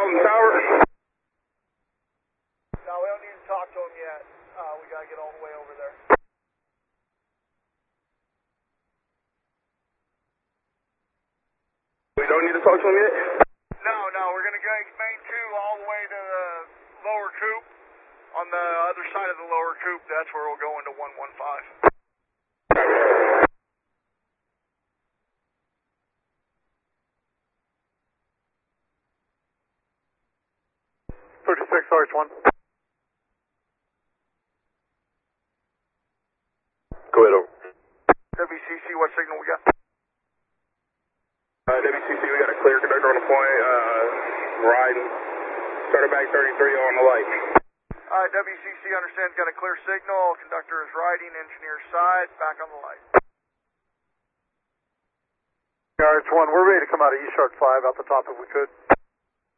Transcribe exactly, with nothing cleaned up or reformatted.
on the tower. No, we don't need to talk to him yet. Uh, we gotta get all the way over there. We don't need to talk to him yet? No, no, we're gonna go main two all the way to the lower coop. On the other side of the lower coop, that's where we'll go into one one five. thirty-six, R H one. Go ahead, over. W C C, what signal we got? Uh, W C C, we got a clear conductor on the point, uh, riding. Started back thirty-three on the light. Alright, W C C understands, got a clear signal. Conductor is riding, engineer side, back on the light. R H one, we're ready to come out of East Shark five out the top if we could.